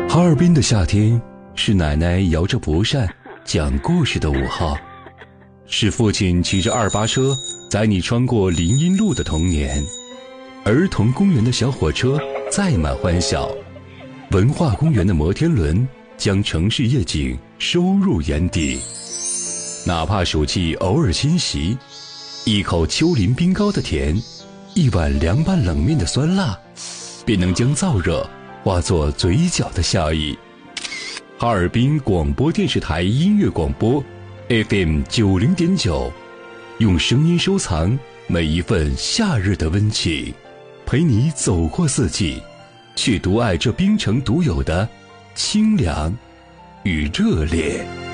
哈尔滨的夏天是奶奶摇着蒲扇讲故事的午后，是父亲骑着288车载你穿过林荫路的童年，儿童公园的小火车载满欢笑，文化公园的摩天轮将城市夜景收入眼底。哪怕暑气偶尔侵袭，一口丘陵冰糕的甜，一碗凉拌冷面的酸辣，便能将燥热化作嘴角的笑意。哈尔滨广播电视台音乐广播 FM 90.9，用声音收藏每一份夏日的温情，陪你走过四季，却独爱这冰城独有的清凉与热烈。